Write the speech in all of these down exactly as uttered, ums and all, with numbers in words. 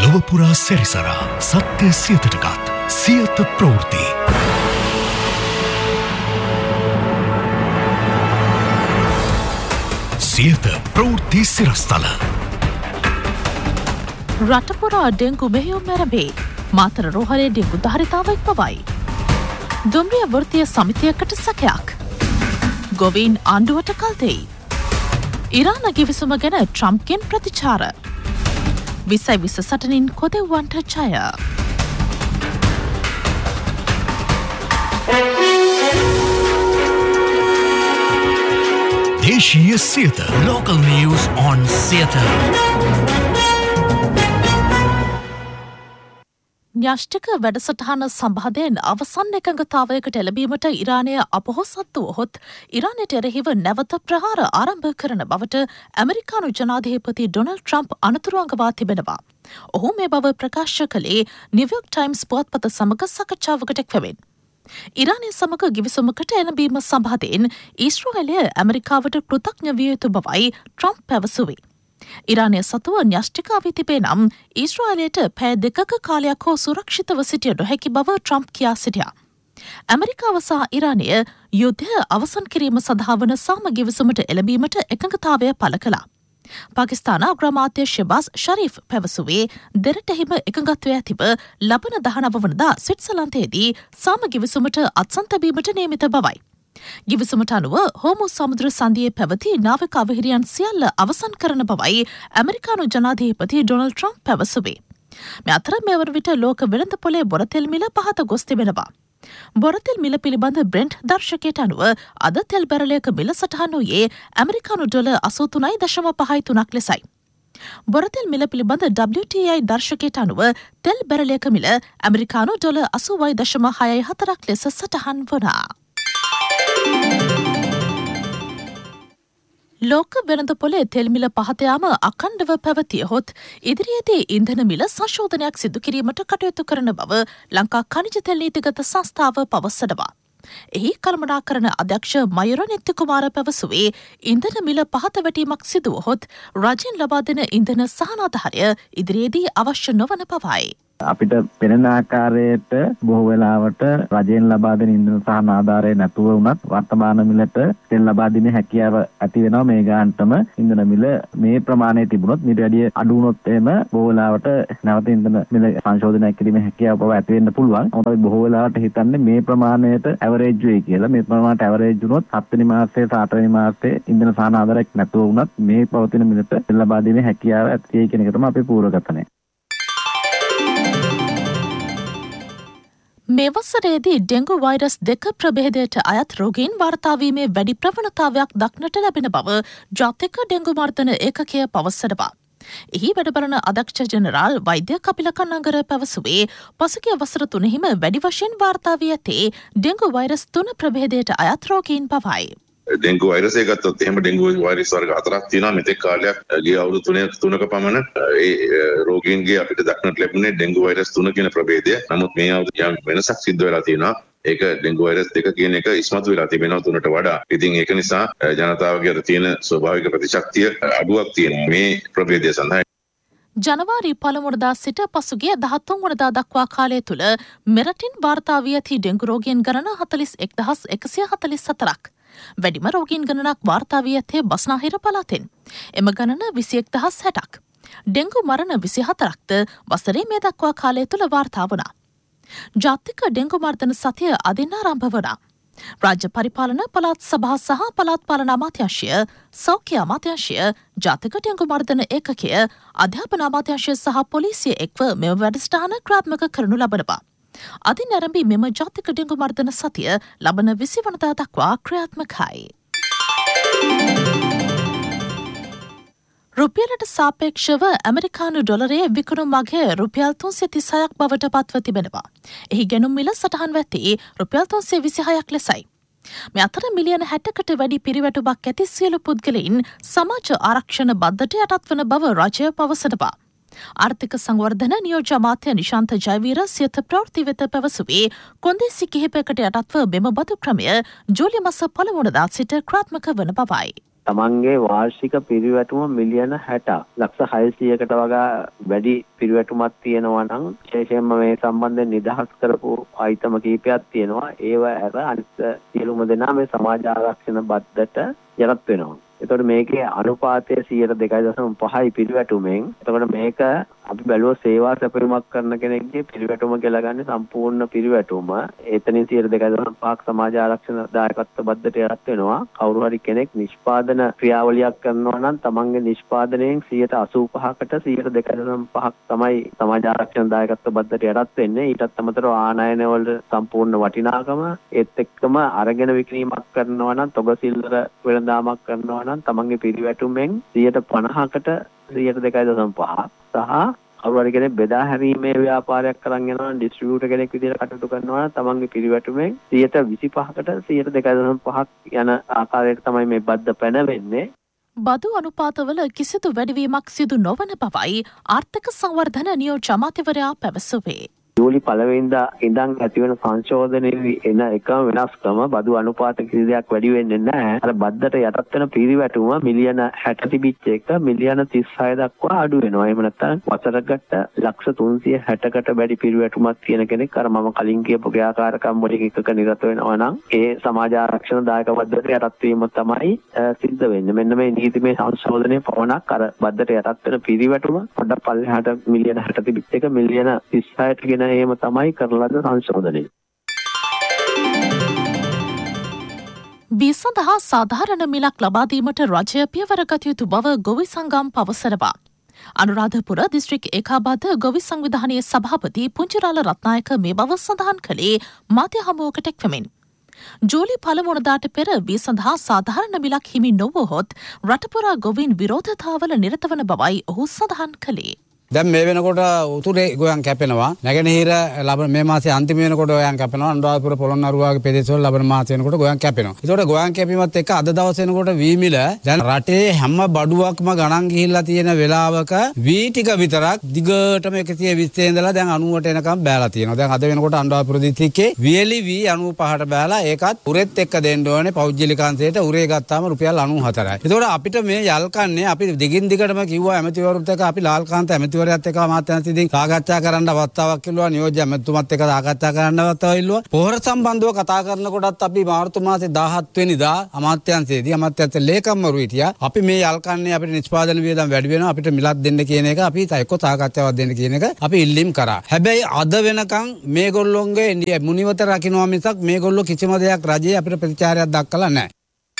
ලොවපුරා සැරිසරා සත්‍ය සියතටගත් සියත ප්‍රවෘත්ති. සියත ප්‍රවෘත්ති සිරස්තල. රටපුරා ඩෙංගු මෙහෙයුම් ආරම්භේ. මාතර රෝහලේ ඩෙංගු ධාරිතාවක් පවයි. දුම්රිය වෘත්තීය සමිතියකට සැකයක්. ගොවීන් ආණ්ඩුවට කල් දෙයි. ඉරාන ගිවිසුම ගැන ට්‍රම්ප්ගෙන් ප්‍රතිචාර. විසයි විස සටනින් කොදෙව්වන්ට ජය. දේශීය Siyatha. Local news on Siyata. න්‍යෂ්ටික වැඩසටහන සම්බන්ධයෙන් අවසන් එකඟතාවයකට එළඹීමට ඉරානය අපොහොසත් වුවහොත් ඉරානයට එරෙහිව නැවත ප්‍රහාර ආරම්භ කරන බවට ඇමරිකානු ජනාධිපති ඩොනල්ඩ් ට්‍රම්ප් අනතුරුවංගවා තිබෙනවා. ඔහු මේ බව ප්‍රකාශ කළේ නිව්යෝක් ටයිම්ස් පුවත්පත සමග සාකච්ඡාවකට එක්වමින්. ඉරානය සමග ගිවිසුමකට එළඹීම සම්බන්ධයෙන් ඊශ්‍රායලය ඇමරිකාවට කෘතඥ විය යුතු බවයි ට්‍රම්ප් පැවසුවේ. ඉරානය සතුව න්‍යෂ්ටිකාවී තිබේ නම් ඊශ්‍රායලයට පැය දෙකක කාලයක් හෝ සුරක්ෂිතව සිටිය නොහැකි බව ට්‍රම්ප් කියා සිටියා. ඇමරිකාව සහ ඉරානය යුද්ධය අවසන් කිරීම සඳහා වන සාම ගිවිසුමට එළඹීමට එකඟතාවය පළ කළා. පාකිස්තාන අග්‍රාමාත්‍ය ෂෙබාස් ෂරීෆ් පැවසුවේ දෙරටෙහිම එකඟත්වය ඇතිව ලබන දහනව වනදා ස්විට්සර්ලන්තයේදී සාම ගිවිසුමට අත්සන් තැබීමට නියමිත බවයි. ගිවිසුමට අනුව හෝමු සමුද්‍ර සන්ධියේ පැවති නාවික අවහිරයන් සියල්ල අවසන් කරන බවයි ඇමරිකානු ජනාධිපති ඩොනල්ඩ් ට්‍රම්ප් පැවසුවේ. මේ අතර මෙවර විට ලෝක වෙළඳපොලේ බොරතෙල් මිල පහත ගොස් තිබෙනවා. බොරතෙල් මිල පිළිබඳ බ්‍රෙන්ට් දර්ශකයට අනුව අද තෙල් බැරලයක මිල සටහන් වූයේ ඇමරිකානු ඩොලර් අසූ තුනයි දශම පහයි තුනක් ලෙසයි. බොරතෙල් මිල පිළිබඳ ඩබ්ලිව් ටී ආයි දර්ශකයට අනුව තෙල් බැරලයක මිල ඇමරිකානු ඩොලර් අසූවයි දශම හයයි හතරක් ලෙස සටහන් වුණා. ලෝක වෙළඳ පොලේ තෙල් මිල පහත යාම අඛණ්ඩව පැවතියහොත් ඉදිරියේදී ඉන්ධන මිල සංශෝධනයක් සිදු කිරීමට කටයුතු කරන බව ලංකා ඛනිජ තෙල් නීතිගත සංස්ථාව පවසනවා. එහි කළමනාකරණ අධ්‍යක්ෂ මයුර නිත්‍යකුමාර පැවසුවේ ඉන්ධන මිල පහත වැටීමක් සිදුවහොත් රජයෙන් ලබා දෙන ඉන්ධන සහනාධාරය ඉදිරියේදී අවශ්‍ය නොවන බවයි. අපිට පෙනෙන ආකාරයට බොහෝ වෙලාවට රජයෙන් ලබා දෙන ඉන්ධන සහන ආධාරය නැතුව වුණත් වර්තමාන මිලට තෙල් ලබා දීමේ හැකියාව ඇති වෙනවා. මේ ගානටම ඉන්ධන මිල මේ ප්‍රමාණය තිබුණොත් ඊට වැඩිය අඩු වුණොත් එහෙම බොහෝ වෙලාවට නැවත ඉන්ධන මිල සංශෝධනය කිරීමේ හැකියාව බව ඇති වෙන්න පුළුවන්. මොකද බොහෝ වෙලාවට හිතන්නේ මේ ප්‍රමාණයට ඇවරේජ් වෙයි කියලා. මේ ප්‍රමාණයට ඇවරේජ් වුණොත් හත් වෙනි මාසයේ සහ අට වෙනි මාසයේ ඉන්ධන සහන ආධාරයක් නැතුව වුණත් මේ පවතින මිලට තෙල් ලබා දීමේ හැකියාව ඇති කියන එක තමයි අපි පූර්වගතනේ. මේ වසරේදී ඩෙංගු වෛරස් දෙක ප්‍රභේදයට අයත් රෝගීන් වාර්තා වීමේ වැඩි ප්‍රවණතාවයක් දක්නට ලැබෙන බව ජාතික ඩෙංගු මර්ධන ඒකකය පවසනවා. එහි වැඩබලන අධ්‍යක්ෂ ජෙනරාල් වෛද්‍ය කපිල කන්නංගර පැවසුවේ පසුගිය වසර තුනෙහිම වැඩි වශයෙන් වාර්තා වී ඇත්තේ ඩෙංගු වෛරස් තුන ප්‍රභේදයට අයත් රෝගීන් බවයි. ඩෙංගු වෛරසය ගත්තොත් එහෙම ඩෙංගු වෛරස් වර්ග හතරක් තියෙනවා. මෙතෙක් කාලයක් ගිය අවුරුදු තුනක තුනක පමණ ඒ රෝගීන්ගේ අපිට දක්නට ලැබුණේ ඩෙංගු වෛරස් තුන කියන ප්‍රභේදය. නමුත් මේ අවුරුදු යම් වෙනසක් සිද්ධ වෙලා තියෙනවා. ඒක ඩෙංගු වෛරස් දෙක කියන එක ඉස්මතු වෙලා තිබෙනවා තුනට වඩා. ඉතින් ඒක නිසා ජනතාවගේ අර තියෙන ස්වභාවික ප්‍රතිශක්තිය අඩුවක් තියෙනවා මේ ප්‍රභේදය සඳහා. ජනවාරි පළමුවනදා සිට පසුගිය දහතුන් වනදා දක්වා කාලය තුළ මෙරටින් වාර්තා වී ඇති ඩෙංගු රෝගීන් ගණන හතළිස් එක් දහස් එකසිය හතළිස් හතරක්. වැඩිම රෝගීන් ගණනක් වාර්තා වී ඇත්තේ බස්නාහිර පළාතෙන්. එම ගණන විසි එක් දහස් හැටක්. ඩෙංගු මරණ විසි හතරක්ද වසරේ මේ දක්වා කාලය තුළ වාර්තා වුණා. ජාතික ඩෙංගු මර්ධන සතිය අදින් ආරම්භ වුණා. රාජ්‍ය පරිපාලන පළාත් සභා සහ පළාත් පාලන අමාත්‍යාංශය, සෞඛ්‍ය අමාත්‍යාංශය, ජාතික ඩෙංගු මර්ධන ඒකකය, අධ්‍යාපන අමාත්‍යාංශය සහ පොලිසිය එක්ව මෙම වැඩසටහන ක්‍රියාත්මක කරනු ලබනවා. අදින් ආරම්භී මෙම ජාතික ඩෙංගු මර්ධන සතිය ලබන විසි වනදා දක්වා ක්‍රියාත්මකයි. රුපියලට සාපේක්ෂව ඇමරිකානු ඩොලරයේ විකුණුම් අගය රුපියල් තුන්සිය තිස්හයක් බවට පත්ව තිබෙනවා. එහි ගැනුම් මිල සටහන් වෙත්තේ රුපියල් තුන්සිය විසිහයක් ලෙසයි. මේ අතර මිලියන හැටකට වැඩි පිරිවැටුමක් ඇති සියලු පුද්ගලයින් සමාජ ආරක්ෂණ බද්දට යටත් වන බව රජය පවසනවා. ආර්ථික සංවර්ධන නියෝජ්‍ය අමාත්‍ය නිශාන්ත ජයවීර සියත ප්‍රවෘත්ති වෙත පැවසුවේ කොන්දේසි කිහිපයකට යටත්ව මෙම බදු ක්‍රමය ජූලි මාස පළමුවනදා සිට ක්‍රියාත්මක වන බවයි. තමන්ගේ වාර්ෂික පිරිවැටුම මිලියන හැටක් ලක්ෂ හයසියයකට වඩා වැඩි පිරිවැටුමක් තියෙනවා නම් විශේෂයෙන්ම මේ සම්බන්ධයෙන් නිදහස් කරපු අයිතම කීපයක් තියෙනවා. ඒව ඇර අනිත් සියලුම දෙනා මේ සමාජ ආරක්ෂණ බද්දට යටත් වෙනවා. එතකොට මේකේ අනුපාතය සියයට දෙකයි දශම පහයි පිරිවැටුමෙන්. එතකොට මේක අපි බැලුව සේවා සැපයීමක් කරන කෙනෙක්ගේ පිරිවැටුම කියලා ගන්න සම්පූර්ණ පිරිවැටුම එතනින් සියයට දෙකයි දශම පහක් සමාජ ආරක්ෂණ දායකත්ව බද්දට යටත් වෙනවා. කවුරු හරි කෙනෙක් නිෂ්පාදන ක්‍රියාවලියක් කරනවා නම් තමන්ගේ නිෂ්පාදනයෙන් සියයට අසූ පහකට සියයට දෙකයි දශම පහක් තමයි සමාජ ආරක්ෂණ දායකත්ව බද්දට යටත් වෙන්නේ. ඊටත් අමතරව ආනයන වල සම්පූර්ණ වටිනාකම ඒත් එක්කම අරගෙන විකිණීමක් කරනවා නම් තොග සිල්වර වෙළඳාමක් කරනවා නම් තමන්ගේ පිරිවැටුමෙන් සියයට පනහකට සියයට දෙකයි දශම පහක් සහ කවුරු හරි කෙනෙක් බෙදා හැරීමේ ව්‍යාපාරයක් කරන් යනවා නම් ඩිස්ට්‍රිබියුටර් කෙනෙක් විදිහට කටයුතු කරනවා නම් තමන්ගේ පිරිවැටුමෙන් සියයට විසිපහකට සියයට දෙකයි දශම පහක් යන ආකාරයට තමයි මේ බද්ද පැනවෙන්නේ. බදු අනුපාතවල කිසිදු වැඩිවීමක් සිදු නොවන බවයි ආර්ථික සංවර්ධන නියෝජ්‍ය අමාත්‍යවරයා පැවසුවේ. ජූලි පළවෙනිදා ඉඳන් ඇති වෙන සංශෝධනයේ එන එකම වෙනස්කම බදු අනුපාත කිසි දෙයක් වැඩි වෙන්නේ නැහැ. අර බද්දට යටත් වෙන පිරිවැටුම මිලියන හැට තිබිච්ච එක මිලියන තිස් හය දක්වා අඩු වෙනවා. එහෙම නැත්නම් වසරකට ලක්ෂ තුන්සිය හැටකට වැඩි පිරිවැටුමක් තියෙන කෙනෙක් අර මම කලින් කියපු ක්‍රියාකාරකම් වලින් එකක නිරත වෙනවා නම් ඒ සමාජ ආරක්ෂණ දායක බද්දට යටත් වීම තමයි සිද්ධ වෙන්නේ. මෙන්න මේ නීතිමය සංශෝධනයේ පවණක් අර බද්දට යටත් වෙන පිරිවැටුම පොඩ්ඩක් පල්ලෙහාට මිලියන හැට තිබිච්ච එක මිලියන තිස් හයට ගෙන එහෙම තමයි කරන ලද සංශෝධනය. බී සඳහා සාධාරණ මිලක් ලබා දීමට රජය පියවර ගත යුතු බව ගොවි සංගම් පවසනවා. අනුරාධපුර දිස්ත්‍රික් ඒකාබද්ධ ගොවි සංවිධානයේ සභාපති පුංචිරාල රත්නායක මේ බව සඳහන් කළේ මාධ්‍ය හමුවකට එක්වමින්. ජූලි පළමුවනදාට පෙර බී සඳහා සාධාරණ මිලක් හිමි නොවුවහොත් රටපුරා ගොවීන් විරෝධතාවල නිරත වන බවයි ඔහු සඳහන් කළේ. දැන් මේ වෙනකොට උතුරේ ගෝයන් කැපෙනවා. නැගෙනහිර ලබන මේ මාසේ අන්තිම වෙනකොට ගෝයන් කැපෙනවා. අනුරාධපුර පොළොන්නරුවාගේ ප්‍රදේශවල ලබන මාසේ වෙනකොට ගෝයන් කැපෙනවා. ඒතකොට ගෝයන් කැපීමත් එක්ක අද දවස් වෙනකොට වී මිල දැන් රටේ හැම බඩුවක්ම ගණන් ගිහිල්ලා තියෙන වෙලාවක වී ටික විතරක් දිගටම එකසිය විස්සේ ඉඳලා දැන් අනූවට එනකම් බෑලා තියෙනවා. දැන් අද වෙනකොට අනුරාධපුර දිස්ත්‍රික්කේ වියලි වී අනූ පහට බෑලා ඒකත් උරෙත් එක්ක දෙන්න ඕනේ පෞද්ගලිකාංශයට උරේ ගත්තාම රුපියල් අනූ හතරයි. ඒතකොට අපිට මේ යල්කන්නේ අපි දිගින් දිගටම කිව්වා ඇමතිවරුත් එක්ක අපි ලාල්කාන්ත ඇමති වරයත් එක්ක අමාත්‍යාංශයෙන් සාකච්ඡා කරන්න අවස්ථාවක් කිව්වා. නියෝජ්‍ය ඇමතුමත් එක්ක සාකච්ඡා කරන්න අවස්ථාවක් ඉල්ලුවා. පොහොර සම්බන්ධව කතා කරනකොටත් අපි මාර්තු මාසේ දාහත් වෙනිදා අමාත්‍යාංශයේදී අමාත්‍යාංශ ලේකම්වරු හිටියා. අපි මේ යල්කන්නේ අපිට නිෂ්පාදන වියදම් වැඩි වෙනවා අපිට මිලක් දෙන්න කියන එක අපි එක්ක සාකච්ඡාවක් දෙන්න කියන එක අපි ඉල්ලීම් කරා. හැබැයි අද වෙනකන් මේගොල්ලොන්ගේ මුනිවත රකින්නවා මිසක් මේගොල්ලෝ කිසිම දෙයක් රජයේ අපිට ප්‍රතිචාරයක් දක්වලා නැහැ.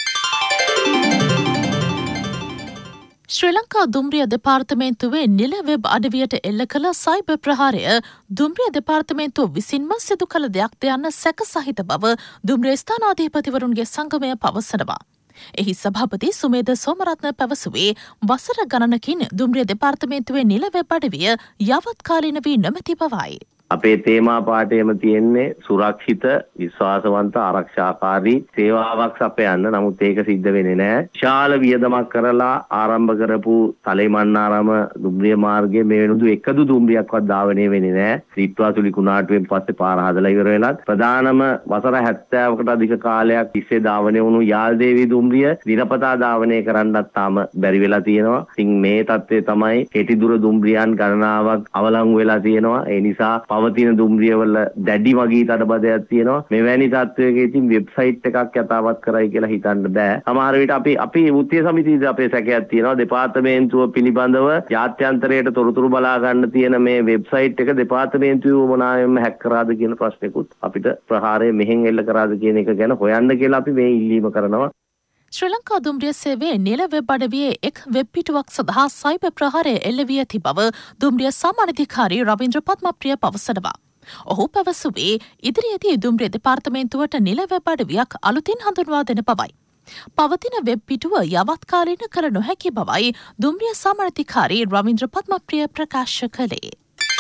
ශ්‍රී ලංකා දුම්රිය දෙපාර්තමේන්තුවේ නිල වෙබ් අඩවියට එල්ල කළ සයිබර් ප්‍රහාරය දුම්රිය දෙපාර්තමේන්තුව විසින්ම සිදු කළ දෙයක්ද යන්න සැක සහිත බව දුම්රිය ස්ථානාධිපතිවරුන්ගේ සංගමය පවසනවා. එහි සභාපති සුමේද සෝමරත්න පැවසුවේ වසර ගණනකින් දුම්රිය දෙපාර්තමේන්තුවේ නිල වෙබ් අඩවිය යවත්කාලීන වී නොමැති බවයි. අපේ තේමා පාඩේම තියෙන්නේ සුරක්ෂිත විශ්වාසවන්ත ආරක්ෂාකාරී සේවාවක් සපයන්න. නමුත් ඒක සිද්ධ වෙන්නේ නැහැ. විශාල වියදමක් කරලා ආරම්භ කරපු තලේමන්නාරම දුම්රිය මාර්ගයේ මේ වෙනදු එකදු දුම්රියක්වත් ධාවනය වෙන්නේ නැහැ. ශ්‍රීත්වාසුලි කුණාටුවෙන් පස්සේ පාර හදලා ඉවර වෙලත් ප්‍රධානම වසර හැත්තෑවකට අධික කාලයක් තිස්සේ ධාවනය වුණු යාල්දේවි දුම්රිය දිනපතා ධාවනය කරන්නත් තාම බැරි වෙලා තියෙනවා. ඉතින් මේ තත්ත්වය තමයි කෙටි දුර දුම්රියන් ගණනාවක් අවලංගු වෙලා තියෙනවා. ඒ නිසා පවතින දුම්රියවල දැඩි වගේ තඩබදයක් තියෙනවා. මෙවැනි තත්ත්වයක ඉතින් වෙබ්සයිට් එකක් යථාවත් කරයි කියලා හිතන්න බෑ. සමහර විට අපි අපි වෘත්තීය සමිතියේ අපේ සැකයක් තියෙනවා. දෙපාර්තමේන්තුව පිළිබඳව ජාත්‍යන්තරයට තොරතුරු බලා ගන්න තියෙන මේ වෙබ්සයිට් එක දෙපාර්තමේන්තුව මොනාවෙන්ම හැක් කරාද කියන ප්‍රශ්නකුත් අපිට ප්‍රහාරය මෙහෙන් එල්ල කරාද කියන එක ගැන හොයන්න කියලා අපි මේ ඉල්ලීම කරනවා. ශ්‍රී ලංකා දුම්රිය සේවයේ නිල වෙබ් අඩවියේ එක් වෙබ් පිටුවක් සඳහා සයිබර් ප්‍රහාරය එල්ල වී ඇති බව දුම්රිය සාමාන්‍යාධිකාරී රවීන්ද්‍ර පද්මප්‍රිය පවසනවා. ඔහු පැවසුවේ ඉදිරියේදී දුම්රිය දෙපාර්තමේන්තුවට නිල වෙබ් අඩවියක් අලුතින් හඳුන්වා දෙන බවයි. පවතින වෙබ් පිටුව යවත්කාලීන කළ නොහැකි බවයි දුම්රිය සාමාන්‍යාධිකාරී රවීන්ද්‍ර පද්මප්‍රිය ප්‍රකාශ කළේ.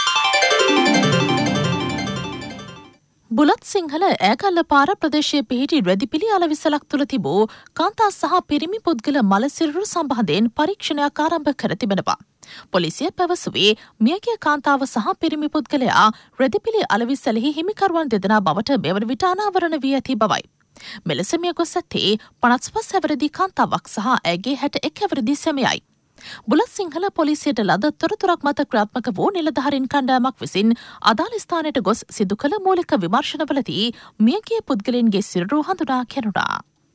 බුලත් සිංහල ඇගල්ල පාර ප්‍රදේශයේ පිහිටි රෙදිපිලි අලවිසලක් තුළ තිබූ කාන්තා සහ පිරිමි පුද්ගල මලසිරුරු සම්බන්ධයෙන් පරීක්ෂණයක් ආරම්භ කර තිබෙනවා. පොලිසිය පැවසුවේ මියගිය කාන්තාව සහ පිරිමි පුද්ගලයා රෙදිපිලි අලවිසලෙහි හිමිකරුවන් දෙදෙනා බවට මෙවන විට අනාවරණ වී ඇති බවයි. මෙලෙස මිය ගොස් ඇත්තේ පනස් පහ හැවිරිදි කාන්තාවක් සහ ඇගේ හැට එක් හැවිරිදි සැමියයි. බුලත් සිංහල පොලිසියට ලද තොරතුරක් මත ක්‍රියාත්මක වූ නිලධාරීන් කණ්ඩායමක් විසින් අදාළ ස්ථානයට ගොස් සිදු කළ මූලික විමර්ශනවලදී මියගිය පුද්ගලයන්ගේ සිරුරු හඳුනා ගැනුණා.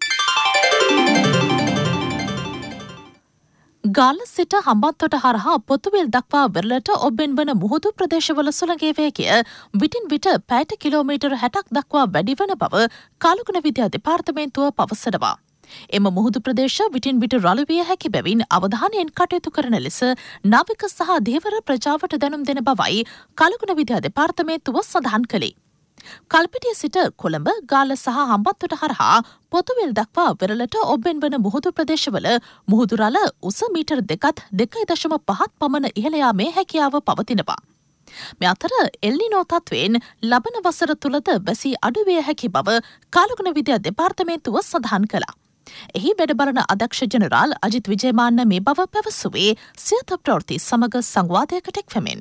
ගාල්ල සිට හම්බන්තොට හරහා පොතුවිල් දක්වා වෙරළට ඔබෙන් වන මුහුදු ප්‍රදේශවල සුළඟේ වේගය විටින් විට පැයට කිලෝමීටර් හැටක් දක්වා වැඩි වන බව කාලගුණ විද්‍යා දෙපාර්තමේන්තුව පවසනවා. එම මුහුදු ප්‍රදේශ විටින් විට රළු විය හැකි බැවින් අවධානයෙන් කටයුතු කරන ලෙස නාවික සහ ධීවර ප්‍රජාවට දැනුම් දෙන බවයි කාලගුණ විද්‍යා දෙපාර්තමේන්තුව සඳහන් කළේ. කල්පිටිය සිට කොළඹ ගාල්ල සහ හම්බන්තොට හරහා පොතුවිල් දක්වා වෙරළට ඔබෙන් වන මුහුදු ප්‍රදේශවල මුහුදු රළ උස මීටර් දෙකත් දෙකයි දශම පහක් පමණ ඉහළ යාමේ හැකියාව පවතිනවා. මේ අතර එල්නිනෝ තත්වයෙන් ලබන වසර තුලද වැසි අඩු විය හැකි බව කාලගුණ විද්‍යා දෙපාර්තමේන්තුව සඳහන් කළා. එහි වැඩබලන අධ්‍යක්ෂ ජෙනරාල් අජිත් විජේමාන්න මේ බව පැවසුවේ සියත ප්‍රවෘත්ති සමග සංවාදයකට එක්වමින්.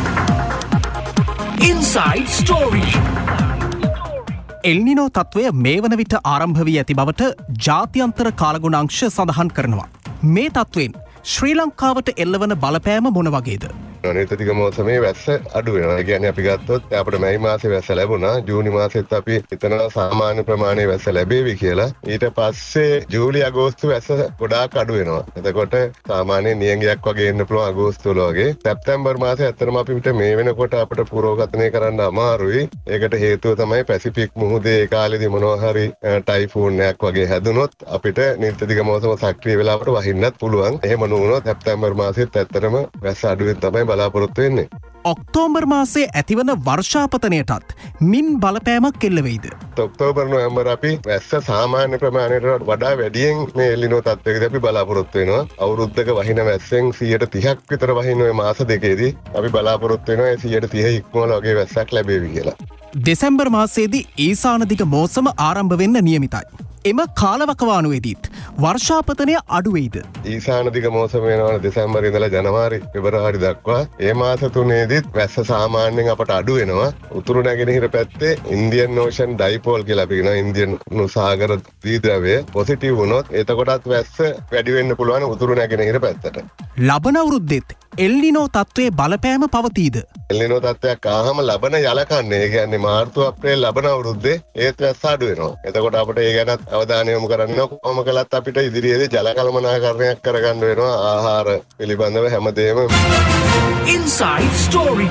Inside Story. එල්නිනෝ තත්වය මේ වන විට ආරම්භ වී ඇති බවට ජාත්‍යන්තර කාලගුණාංශ සඳහන් කරනවා. මේ තත්වයෙන් ශ්‍රී ලංකාවට එල්ලවන බලපෑම මොන වගේද? අනිතතික මෝසමේ වැස්ස අඩු වෙනවා. ඒ කියන්නේ අපි ගත්තොත් අපිට මැයි මාසේ වැස්ස ලැබුණා. ජූනි මාසෙත් අපි හිතනවා සාමාන්‍ය ප්‍රමාණයේ වැස්ස ලැබෙවි කියලා. ඊට පස්සේ ජූලි අගෝස්තු වැස්ස ගොඩාක් අඩු වෙනවා. එතකොට සාමාන්‍ය නියඟයක් වගේ එන්න පුළුවන් අගෝස්තු වල වගේ. සැප්තැම්බර් මාසේ ඇත්තටම අපිට මේ වෙනකොට අපිට පුරෝගතනය කරන්න අමාරුයි. ඒකට හේතුව තමයි පැසිෆික් මුහුදේ ඒ කාලේදී මොනවා හරි ටයිෆූන් එකක් වගේ හැදුනොත් අපිට නිතතික මෝසම සක්‍රිය වෙලාවට වහින්නත් පුළුවන්. එහෙම නොවුනොත් සැප්තැම්බර් මාසෙත් ඇත්තටම වැස්ස අඩුවෙන් තමයි බලාපොරොත්තු වෙන්නේ. ඔක්තෝබර් මාසයේ ඇතිවන වර්ෂාපතනයටත් මින් බලපෑමක් එල්ල වෙයිද? ඔක්තෝබර් නොවැම්බර් අපි වැස්ස සාමාන්‍ය ප්‍රමාණයට වඩා වැඩියෙන් මේ එල්නිනෝ තත්ත්වයකදී අපි බලාපොරොත්තු වෙනවා. අවුරුද්දක වහින වැස්සෙන් සියයට තිහක් විතර වහින ඔය මාස දෙකේදී අපි බලාපොරොත්තු වෙනවා සියයට තිහ ඉක්මවල වගේ වැස්සක් ලැබෙවි කියලා. දෙසැම්බර් මාසයේදී ඊසාන දිග මෝසම ආරම්භ වෙන්න නියමිතයි. එම කාලවකවානුවේදීත් වර්ෂාපතනය අඩු වෙයිද? ඊසාන දිග මෝසම වෙනවා දෙසැම්බර් ඉඳලා ජනවාරි පෙබරවාරි දක්වා. ඒ මාස තුනේදීත් වැස්ස සාමාන්‍යයෙන් අපට අඩු වෙනවා. උතුරු නැගෙනහිර පැත්තේ ඉන්දියන් ඕෂන් ඩයිපෝල් කියලා අපි කියනවා. ඉන්දියන් සාගර ද්වීද්‍රවය පොසිටිව් වුණොත් එතකොටත් වැස්ස වැඩි වෙන්න පුළුවන් උතුරු නැගෙනහිර පැත්තට. ලබන අවුරුද්දෙත් එල්නිනෝ තත්ත්වයේ බලපෑම පවතීද? එල්නිනෝ තත්ත්වයක් ආවම ලබන යලකන්නේ. ඒ කියන්නේ මාර්තු අප්‍රේල් ලබන අවුරුද්දේ ඒත් වැස්ස අඩු වෙනවා. එතකොට අපිට ඒ ගැන අවධානය යොමු කරන්න කොහොම කළත් අපිට ඉදිරියේදී ජල කළමනාකරණයක් කරගන්න වෙනවා. ආහාර පිළිබඳව හැමදේම. Inside Story.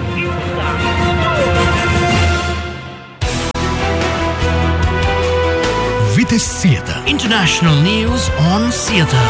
විදෙස් Siyatha. International news on Theatre.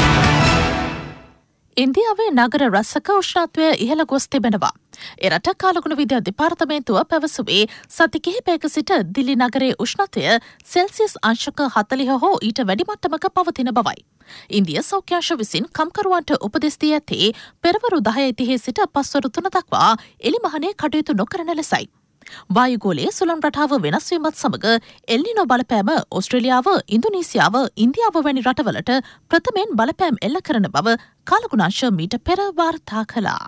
ඉන්දියාවේ නගර රැසක උෂ්ණත්වය ඉහළ ගොස් තිබෙනවා. එරට කාලගුණ විද්‍යා දෙපාර්තමේන්තුව පැවසුවේ සති කිහිපයක සිට දිල්ලි නගරයේ උෂ්ණත්වය සෙල්සියස් අංශක හතළිහ හෝ ඊට වැඩි මට්ටමක පවතින බවයි. ඉන්දිය සෞඛ්‍යාංශ විසින් කම්කරුවන්ට උපදෙස් දී ඇත්තේ පෙරවරු දහයයි තිහේ සිට පස්වරු තුන දක්වා එළිමහනේ කටයුතු නොකරන ලෙසයි. වායුගෝලයේ සුළං රටාව වෙනස් වීමත් සමග එල්නිනෝ බලපෑම ඕස්ට්‍රේලියාව, ඉන්දුනීසියාව, ඉන්දියාව වැනි රටවලට ප්‍රථමයෙන් බලපෑම් එල්ල කරන බව කාලගුණාංශ මීට පෙර වාර්තා කළා.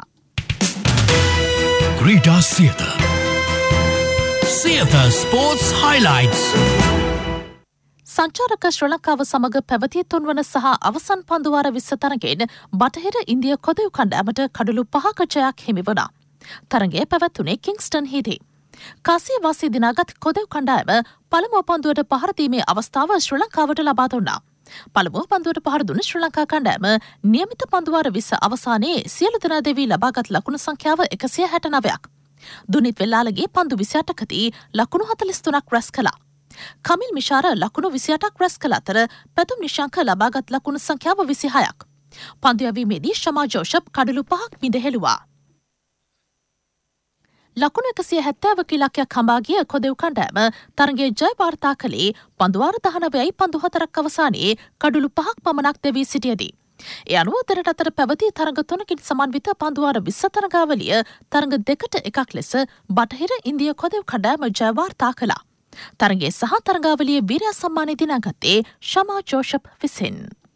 ක්‍රීඩා සියත. Theatre Sports Highlights. සංචාරක ශ්‍රී ලංකාව සමග පැවති තුන්වන සහ අවසන් පන්දුවාර විස්ස තරගෙන් බටහිර ඉන්දිය කොදයු කණ්ඩෑමට කඩලු පහක ජයක් හිමි වුණා. තරගය පැවැත්වුණේ කිංස්ටන් හිදී. කාසිය වාසී දිනාගත් කොදෙව් කණ්ඩායම පළමුව පන්දුවට පහර දීමේ අවස්ථාව ශ්‍රී ලංකාවට ලබා දුන්නා. පළමුව පන්දුවට පහර දුන්න ශ්‍රී ලංකා කණ්ඩායම නියමිත පන්දුවාර විස්ස අවසානයේ සියලු දෙනා දෙවී ලබාගත් ලකුණු සංඛ්‍යාව එකසිය හැට නවයක්. දුනිත් වෙල්ලාලගේ පන්දු විසි අටකදී ලකුණු හතළිස් තුනක් රැස් කළා. කමිල් මිශාර ලකුණු විසි අටක් රැස් කළ අතර පැතුම් නිශංක ලබාගත් ලකුණු සංඛ්‍යාව විසි හයක්. පන්දු යැවීමේදී ශමා ජෝෂප් කඩලු පහක් මිදහෙළුවා. ලකුණු එකසිය හැත්තෑවක ඉලක්කයක් හඹා ගිය කොදෙව් කණ්ඩෑම තරගයේ ජය වාර්තා කළේ පන්දුවාර දහනවයයි පන්දු හතරක් අවසානයේ කඩලු පහක් පමණක් දෙවී සිටියදී. ඒ අනුව දෙරට අතර පැවති තරග තුනකින් සමන්විත පන්දුවාර විස්ස තරගාවලිය තරග දෙකට එකක් ලෙස බටහිර ඉන්දිය කොදෙව් කණ්ඩෑම ජය වාර්තා කළා. තරගයේ සහ තරගාවලියේ වීරයා සම්මානය දිනාගත්තේ ශමා ජෝෂප් විසින්.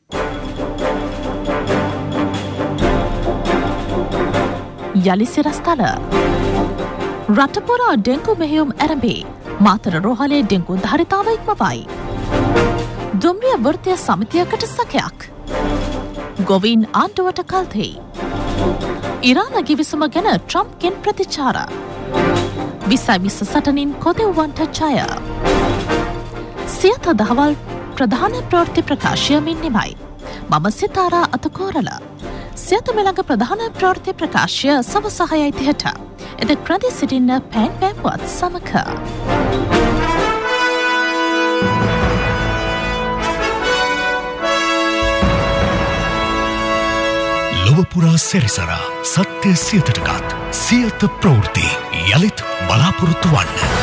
යලි සිරස්තල රටපුරා ඩෙංගු මෙහෙයුම් ඇරඹේ. මාතර රෝහලේ ඩෙංගු ධාරිතාව ඉක්මවයි. දුම්රිය වෘත්තීය සමිතියකට සැකයක්. ගොවීන් ආණ්ඩුවට කල්තෙයි. ඉරාන ගිවිසුම ගැන ට්‍රම්ප්ගෙන් ප්‍රතිචාර. විසයි විස්ස සටනින් කොදෙව්වන්ට ජය. සියත දහවල් ප්‍රධාන ප්‍රවෘත්ති ප්‍රකාශයමින් නිමයි. මම සිතාරා අතකෝරල. සියත මෙළඟ ප්‍රධාන ප්‍රවෘත්ති ප්‍රකාශය සවසහයයි තිහට. එදෙක් ප්‍රදි සිටින්න පැන් පැම්පුවත් සමක. ලොවපුරා සැරිසරා සත්‍ය සියතටගත් සියත ප්‍රවෘත්ති යළිත් බලාපොරොත්තු වන්න.